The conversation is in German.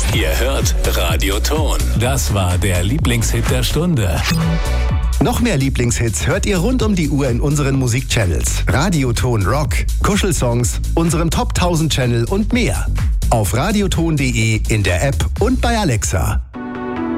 Ihr hört Radio Ton. Das war der Lieblingshit der Stunde. Noch mehr Lieblingshits hört ihr rund um die Uhr in unseren Musikchannels. Radioton Rock, Kuschelsongs, unserem Top 1000 Channel und mehr. Auf radioton.de, in der App und bei Alexa.